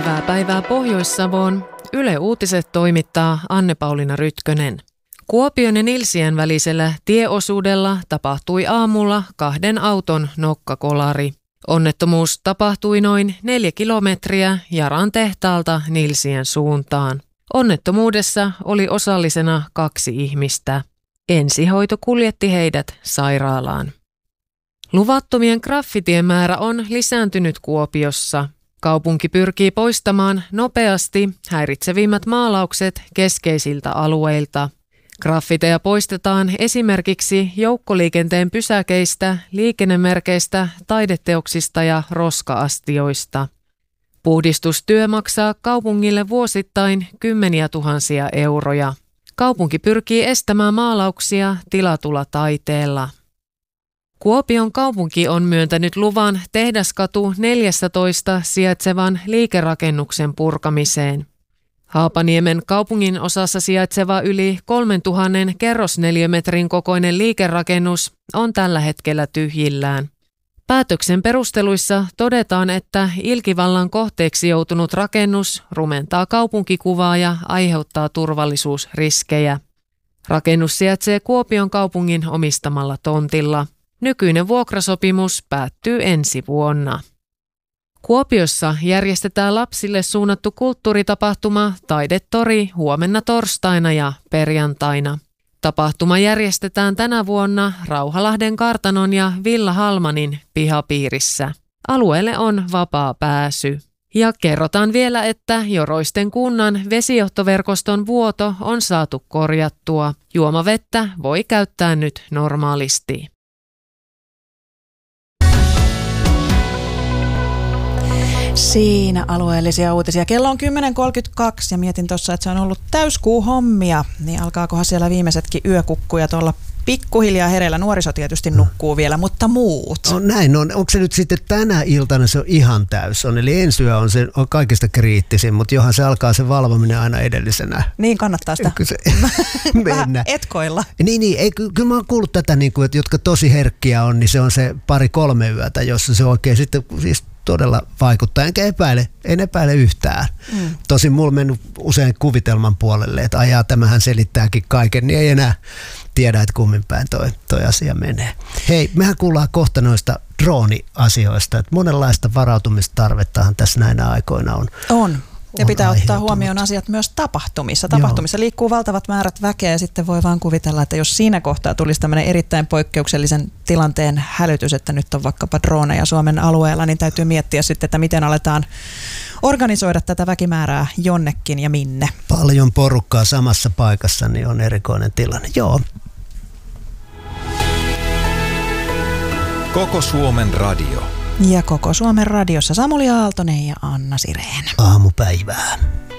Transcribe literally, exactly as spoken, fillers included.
Hyvää päivää Pohjois-Savoon. Yle Uutiset toimittaa Anne-Pauliina Rytkönen. Kuopion ja Nilsien välisellä tieosuudella tapahtui aamulla kahden auton nokkakolari. Onnettomuus tapahtui noin neljä kilometriä Jaran tehtaalta Nilsien suuntaan. Onnettomuudessa oli osallisena kaksi ihmistä. Ensihoito kuljetti heidät sairaalaan. Luvattomien graffitien määrä on lisääntynyt Kuopiossa. Kaupunki pyrkii poistamaan nopeasti häiritsevimmät maalaukset keskeisiltä alueilta. Graffiteja poistetaan esimerkiksi joukkoliikenteen pysäkeistä, liikennemerkeistä, taideteoksista ja roska-astioista. Puhdistustyö maksaa kaupungille vuosittain kymmeniä tuhansia euroja. Kaupunki pyrkii estämään maalauksia tilatulla taiteella. Kuopion kaupunki on myöntänyt luvan Tehdaskatu neljätoista sijaitsevan liikerakennuksen purkamiseen. Haapaniemen kaupungin osassa sijaitseva yli kolmetuhatta kerrosneliömetrin kokoinen liikerakennus on tällä hetkellä tyhjillään. Päätöksen perusteluissa todetaan, että ilkivallan kohteeksi joutunut rakennus rumentaa kaupunkikuvaa ja aiheuttaa turvallisuusriskejä. Rakennus sijaitsee Kuopion kaupungin omistamalla tontilla. Nykyinen vuokrasopimus päättyy ensi vuonna. Kuopiossa järjestetään lapsille suunnattu kulttuuritapahtuma Taidetori huomenna torstaina ja perjantaina. Tapahtuma järjestetään tänä vuonna Rauhalahden kartanon ja Villa Halmanin pihapiirissä. Alueelle on vapaa pääsy. Ja kerrotaan vielä, että Joroisten kunnan vesijohtoverkoston vuoto on saatu korjattua. Juomavettä voi käyttää nyt normaalisti. Siinä alueellisia uutisia. Kello on kymmenen kolmekymmentäkaksi ja mietin tuossa, että se on ollut täyskuu hommia. Niin alkaakohan siellä viimeisetkin yökukkujat olla pikkuhiljaa hereillä. Nuoriso tietysti nukkuu vielä, mutta muut. No näin on. Onko se nyt sitten tänä iltana se on ihan täys on? Eli ensi yö on, se, on kaikista kriittisin, mutta johan se alkaa se valvominen aina edellisenä. Niin kannattaa sitä se, vähän etkoilla. Niin, niin ei, kyllä mä oon kuullut tätä, niin kuin, että jotka tosi herkkiä on, niin se on se pari-kolme yötä, jossa se oikein sitten siis todella vaikuttaa, enkä epäile, en epäile yhtään. Mm. Tosin mulla on mennyt usein kuvitelman puolelle, että ajaa tämähän selittääkin kaiken, niin ei enää tiedä, että kummin päin toi, toi asia menee. Hei, mehän kuullaan kohta noista drooni-asioista, että monenlaista varautumistarvettahan tässä näinä aikoina on. On. Ja pitää ottaa huomioon asiat myös tapahtumissa. Tapahtumissa Joo. liikkuu valtavat määrät väkeä ja sitten voi vaan kuvitella, että jos siinä kohtaa tulisi tämmöinen erittäin poikkeuksellisen tilanteen hälytys, että nyt on vaikkapa droneja Suomen alueella, niin täytyy miettiä sitten, että miten aletaan organisoida tätä väkimäärää jonnekin ja minne. Paljon porukkaa samassa paikassa, niin on erikoinen tilanne. Joo. Koko Suomen radio. Ja Koko Suomen radiossa Samuli Aaltonen ja Anna Sireen. Aamupäivää.